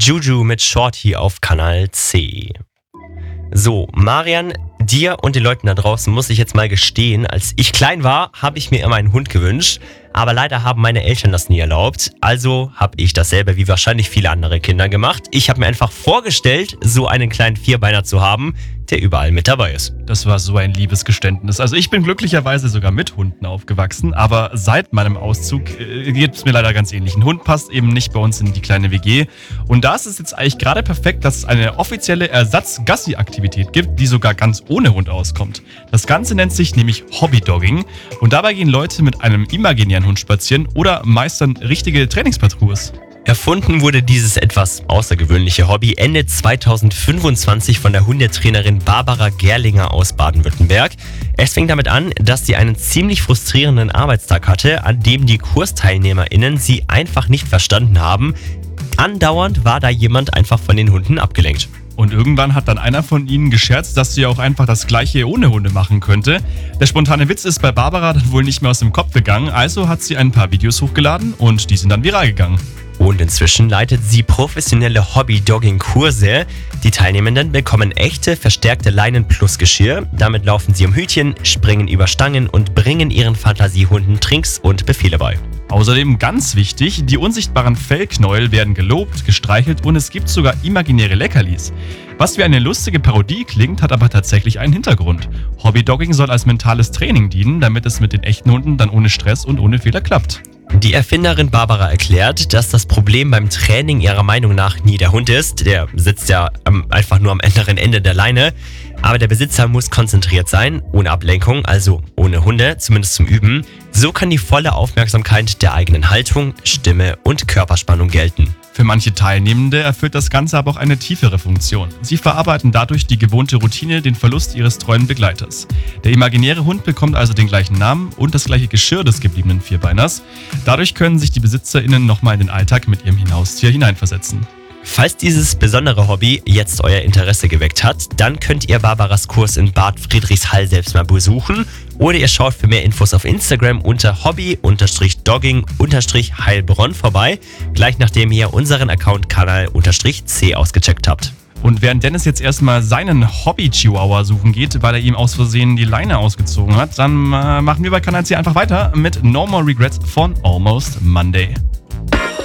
Juju mit Shorty auf Kanal C. So, Marian, dir und den Leuten da draußen muss ich jetzt mal gestehen, als ich klein war, habe ich mir immer einen Hund gewünscht. Aber leider haben meine Eltern das nie erlaubt. Also habe ich dasselbe wie wahrscheinlich viele andere Kinder gemacht. Ich habe mir einfach vorgestellt, so einen kleinen Vierbeiner zu haben, der überall mit dabei ist. Das war so ein liebes Geständnis. Also ich bin glücklicherweise sogar mit Hunden aufgewachsen, aber seit meinem Auszug geht es mir leider ganz ähnlich. Ein Hund passt eben nicht bei uns in die kleine WG. Und da ist es jetzt eigentlich gerade perfekt, dass es eine offizielle Ersatz-Gassi-Aktivität gibt, die sogar ganz ohne Hund auskommt. Das Ganze nennt sich nämlich Hobbydogging und dabei gehen Leute mit einem imaginären Hund spazieren oder meistern richtige Trainingsparcours. Erfunden wurde dieses etwas außergewöhnliche Hobby Ende 2025 von der Hundetrainerin Barbara Gerlinger aus Baden-Württemberg. Es fing damit an, dass sie einen ziemlich frustrierenden Arbeitstag hatte, an dem die KursteilnehmerInnen sie einfach nicht verstanden haben. Andauernd war da jemand einfach von den Hunden abgelenkt. Und irgendwann hat dann einer von ihnen gescherzt, dass sie auch einfach das Gleiche ohne Hunde machen könnte. Der spontane Witz ist bei Barbara dann wohl nicht mehr aus dem Kopf gegangen, also hat sie ein paar Videos hochgeladen und die sind dann viral gegangen. Und inzwischen leitet sie professionelle Hobby-Dogging-Kurse. Die Teilnehmenden bekommen echte, verstärkte Leinen plus Geschirr. Damit laufen sie um Hütchen, springen über Stangen und bringen ihren Fantasiehunden Tricks und Befehle bei. Außerdem ganz wichtig, die unsichtbaren Fellknäuel werden gelobt, gestreichelt und es gibt sogar imaginäre Leckerlis. Was wie eine lustige Parodie klingt, hat aber tatsächlich einen Hintergrund. Hobbydogging soll als mentales Training dienen, damit es mit den echten Hunden dann ohne Stress und ohne Fehler klappt. Die Erfinderin Barbara erklärt, dass das Problem beim Training ihrer Meinung nach nie der Hund ist. Der sitzt ja einfach nur am anderen Ende der Leine. Aber der Besitzer muss konzentriert sein, ohne Ablenkung, also ohne Hunde, zumindest zum Üben. So kann die volle Aufmerksamkeit der eigenen Haltung, Stimme und Körperspannung gelten. Für manche Teilnehmende erfüllt das Ganze aber auch eine tiefere Funktion. Sie verarbeiten dadurch die gewohnte Routine, den Verlust ihres treuen Begleiters. Der imaginäre Hund bekommt also den gleichen Namen und das gleiche Geschirr des gebliebenen Vierbeiners. Dadurch können sich die BesitzerInnen nochmal in den Alltag mit ihrem Haustier hineinversetzen. Falls dieses besondere Hobby jetzt euer Interesse geweckt hat, dann könnt ihr Barbaras Kurs in Bad Friedrichshall selbst mal besuchen oder ihr schaut für mehr Infos auf Instagram unter hobby-dogging-heilbronn vorbei, gleich nachdem ihr unseren Account Kanal-C ausgecheckt habt. Und während Dennis jetzt erstmal seinen Hobby-Chihuahua suchen geht, weil er ihm aus Versehen die Leine ausgezogen hat, dann machen wir bei Kanal C einfach weiter mit No More Regrets von Almost Monday.